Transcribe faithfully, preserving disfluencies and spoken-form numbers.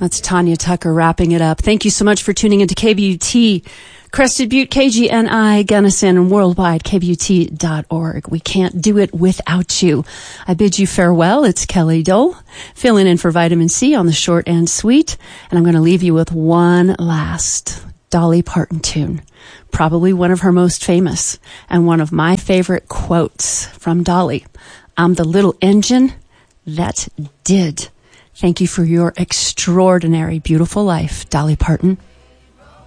That's Tanya Tucker wrapping it up. Thank you so much for tuning into K B U T, Crested Butte, K G N I, Gunnison, and worldwide, K B U T dot org. We can't do it without you. I bid you farewell. It's Kelly Dole, filling in for Vitamin C on the short and sweet. And I'm going to leave you with one last Dolly Parton tune, probably one of her most famous and one of my favorite quotes from Dolly. I'm the little engine that did. Thank you for your extraordinary, beautiful life, Dolly Parton.